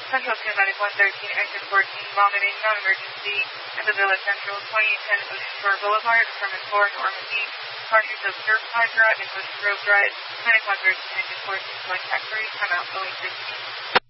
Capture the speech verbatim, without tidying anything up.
Central two Medic one thirteen, exit fourteen, vomiting, non-emergency, at the Villa Central, twenty-eight ten Ocean Shore Boulevard, Sherman four, Normandy, Cartridge of Surf Hydra, and Ocean Grove Drive, Medic one thirteen, exit fourteen, going factory, come out, going fifteen.